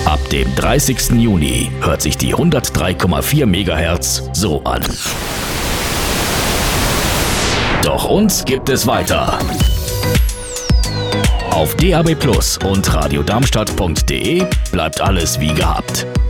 Ab dem 30. Juni hört sich die 103,4 MHz so an. Doch uns gibt es weiter. Auf DAB+ und radiodarmstadt.de bleibt alles wie gehabt.